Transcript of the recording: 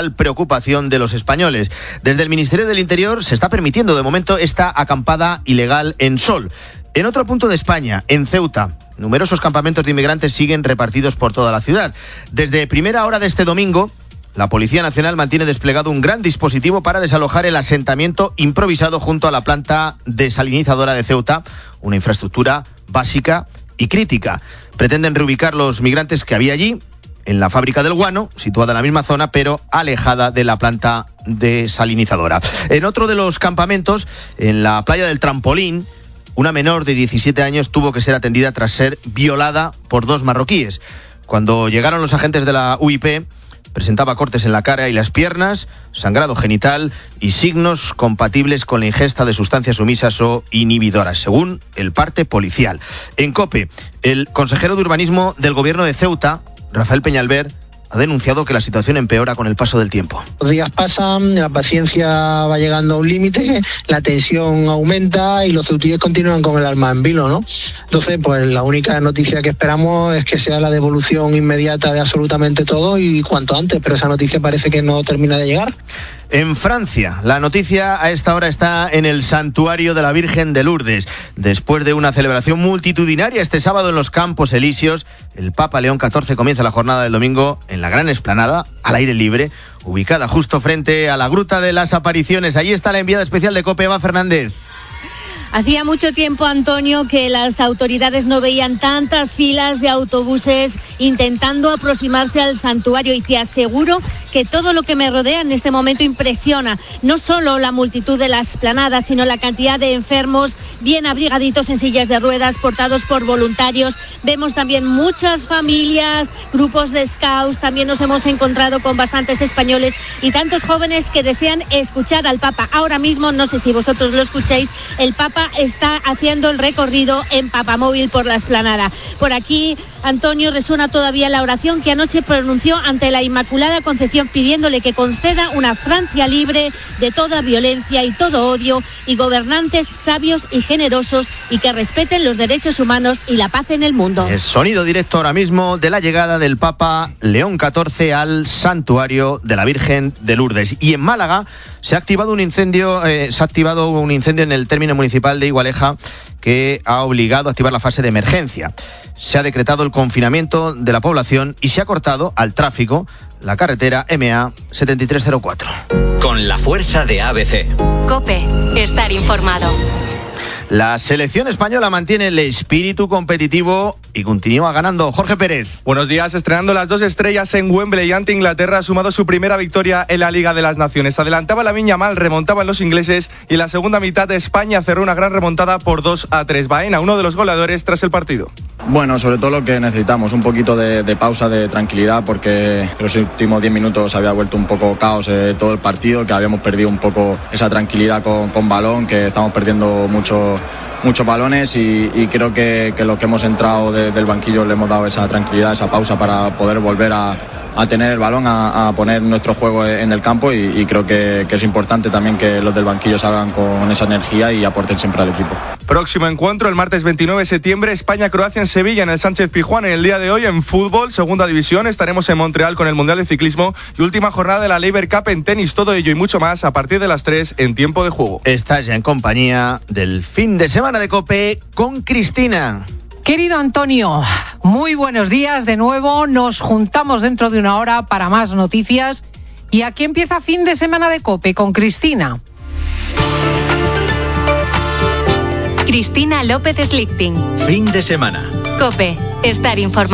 principal preocupación de los españoles. Desde el Ministerio del Interior se está permitiendo de momento esta acampada ilegal en Sol. En otro punto de España, en Ceuta, numerosos campamentos de inmigrantes siguen repartidos por toda la ciudad. Desde primera hora de este domingo, la Policía Nacional mantiene desplegado un gran dispositivo para desalojar el asentamiento improvisado junto a la planta desalinizadora de Ceuta, una infraestructura básica y crítica. Pretenden reubicar los migrantes que había allí, en la fábrica del guano, situada en la misma zona, pero alejada de la planta desalinizadora. En otro de los campamentos, en la playa del Trampolín, una menor de 17 años tuvo que ser atendida tras ser violada por 2 marroquíes. Cuando llegaron los agentes de la UIP, presentaba cortes en la cara y las piernas, sangrado genital y signos compatibles con la ingesta de sustancias sumisas o inhibidoras, según el parte policial. En COPE, el consejero de Urbanismo del Gobierno de Ceuta, Rafael Peñalver, ha denunciado que la situación empeora con el paso del tiempo. Los días pasan, la paciencia va llegando a un límite, la tensión aumenta y los ceutíes continúan con el alma en vilo, ¿no? Entonces, pues la única noticia que esperamos es que sea la devolución inmediata de absolutamente todo y cuanto antes, pero esa noticia parece que no termina de llegar. En Francia, la noticia a esta hora está en el Santuario de la Virgen de Lourdes. Después de una celebración multitudinaria este sábado en los Campos Elíseos, el Papa León XIV comienza la jornada del domingo en la gran explanada, al aire libre, ubicada justo frente a la Gruta de las Apariciones. Allí está la enviada especial de COPE, Eva Fernández. Hacía mucho tiempo, Antonio, que las autoridades no veían tantas filas de autobuses intentando aproximarse al santuario, y te aseguro que todo lo que me rodea en este momento impresiona. No solo la multitud de la explanada, sino la cantidad de enfermos bien abrigaditos en sillas de ruedas, portados por voluntarios. Vemos también muchas familias, grupos de scouts, también nos hemos encontrado con bastantes españoles y tantos jóvenes que desean escuchar al Papa. Ahora mismo, no sé si vosotros lo escucháis, el Papa está haciendo el recorrido en papamóvil por la explanada. Por aquí, Antonio, resuena todavía la oración que anoche pronunció ante la Inmaculada Concepción, pidiéndole que conceda una Francia libre de toda violencia y todo odio, y gobernantes sabios y generosos, y que respeten los derechos humanos y la paz en el mundo. El sonido directo ahora mismo de la llegada del Papa León XIV al Santuario de la Virgen de Lourdes. Y en Málaga se ha activado un incendio en el término municipal de Igualeja, que ha obligado a activar la fase de emergencia. Se ha decretado el confinamiento de la población y se ha cortado al tráfico la carretera MA 7304. Con la fuerza de ABC. COPE, estar informado. La selección española mantiene el espíritu competitivo y continúa ganando. Jorge Pérez. Buenos días. Estrenando las 2 estrellas en Wembley ante Inglaterra, ha sumado su primera victoria en la Liga de las Naciones. Adelantaba Lamine Yamal, remontaban los ingleses y en la segunda mitad de España cerró una gran remontada por 2-3. Baena, uno de los goleadores tras el partido. Bueno, sobre todo lo que necesitamos, un poquito de pausa, de tranquilidad, porque en los últimos 10 minutos había vuelto un poco caos todo el partido, que habíamos perdido un poco esa tranquilidad con balón, que estamos perdiendo muchos balones y creo que los que hemos entrado del banquillo le hemos dado esa tranquilidad, esa pausa para poder volver a tener el balón, a poner nuestro juego en el campo y creo que es importante también que los del banquillo salgan con esa energía y aporten siempre al equipo. Próximo encuentro el martes 29 de septiembre, España-Croacia en Sevilla, en el Sánchez-Pizjuán. En el día de hoy en fútbol, segunda división, estaremos en Montreal con el Mundial de Ciclismo y última jornada de la Laver Cup en tenis. Todo ello y mucho más a partir de las 3 en Tiempo de Juego. Estás ya en compañía del fin de semana de COPE con Cristina. Querido Antonio, muy buenos días de nuevo. Nos juntamos dentro de una hora para más noticias. Y aquí empieza fin de semana de COPE con Cristina. Cristina López Slichting. Fin de semana. COPE, estar informado.